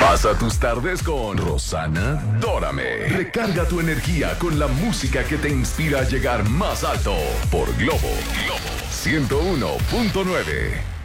Pasa tus tardes con Rosana Dórame. Recarga tu energía con la música que te inspira a llegar más alto por Globo 101.9.